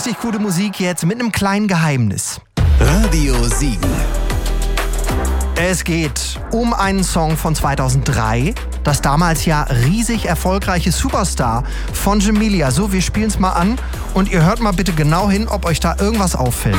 richtig gute Musik jetzt mit einem kleinen Geheimnis. Radio Siegen. Es geht um einen Song von 2003, das damals ja riesig erfolgreiche Superstar von Jamelia. So, wir spielen es mal an und ihr hört mal bitte genau hin, ob euch da irgendwas auffällt.